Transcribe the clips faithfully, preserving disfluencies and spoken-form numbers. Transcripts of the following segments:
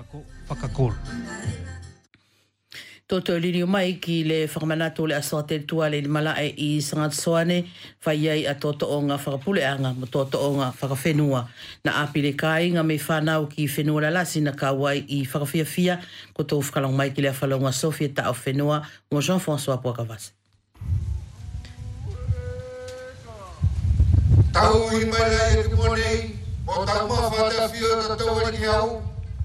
Whakakoro. Toto lini mai ki le whakamanato le asoate tua le malae i Sangatsoane whai ai a toto o ngā whakapuleanga mo toto o ngā whakawhenua na api le kai ngā me whanau ki whenua la lasi na kawai i whakawhiawhia ko tō whakalang mai ki le whalonga Sofia ta o whenua mo Jean-François Puakavasi. Tau i mai la e kumonei o tau mawhata whio na tau ani hau.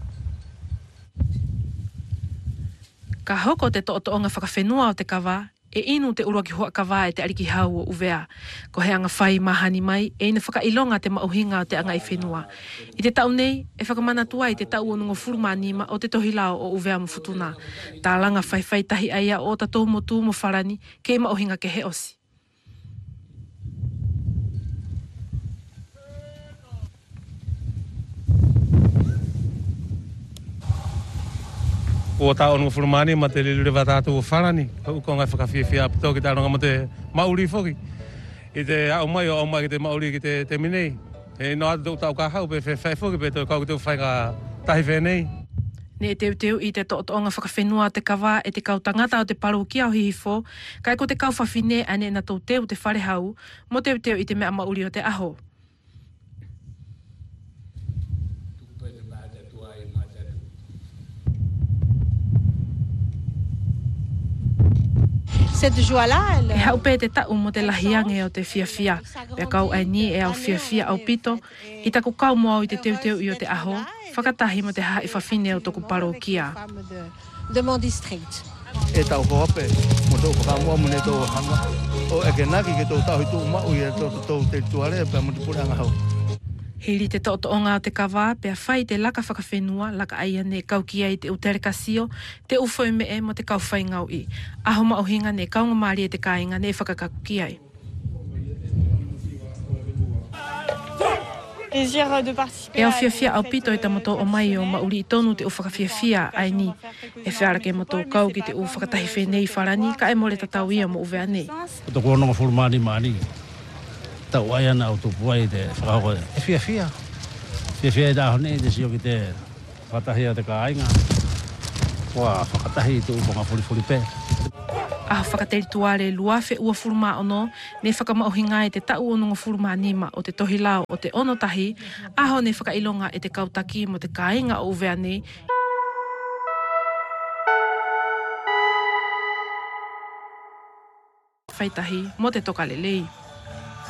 Ka hoko te to'o ngā whakawhenua o te kawa, e inu te urua ki hoa kawa e te ariki hau o uvea. Ko he anga whai mahani mai, e ina whakailonga te mauhinga o te anga i whenua. I te tau nei, e whakamanatua i te tau o nungo furumanima o te tohilao o uvea mo futuna. Tā langa whai whai tahi aia o tatou motu mo wharani, ke i mauhinga ke he osi. O ta ono furmani ma te lele watatu o wharani. Ko ko ngai whakawhiawhia apito ki te aronga mo te mauri whoki. I te au mai o au mai ki te mauri ki te, te minei. E no atu tau ka hau pe whai whoki pe tau kau ki te whai ka tahi whenei. Ne teu teu i te to'oto'onga whakawhenua te kawa e te kau tangata o te paru ki au hihifo. Kai ko te kau whawhine ane na tau teu te whare hau. Mo teu teu i te mea mauri o te aho. Cette joie-là, elle... E hau pē te tau mo te lahiange o te whiawhia. Pea kau ai ni e au whiawhia au pito. I tako kau mo au i te teu teu i o te aho. Whakatahi mo te hae whawhine o toku paro kia. De mon district. E tau hope, mo tau whakamua mo ne tau hanga. O e ke naki ke tau tau hitu umau i e tau tau te tuare, pea mo te puranga hau. Hiri te to'oto'onga o te kawa, pea whai te laka whakawhenua, laka aia ne kau kia i te uterekasio, te ufo i me e mo te kau whai ngau i. Aho mauhinga ne kaunga maari e te kāinga ne whakakaku kia i. E au whiawhia au pito i ta moto o mai o mauri i tonu te uwhakawhiawhia ai ni. E whiara ke moto kau ki te uwhakatahi whenei wharani, ka e mole tatau ia mo uvea nei. Ko koronga furumani maani. Tau ai ana o tupu ai te whakahoko e whiawhia. Whiawhia e tāho nei te sio ki te whakatahi a te kāinga. Kua whakatahi i te uponga furifuri pē. Aho whakateri tuare luafe ua furuma ono, ne whakamauhinga e te tau o nunga furuma nima o te tohilao o te ono tahi, aho ne whakailonga e te kautaki mo te kāinga o uvea nei. Whaitahi mo te toka lelei.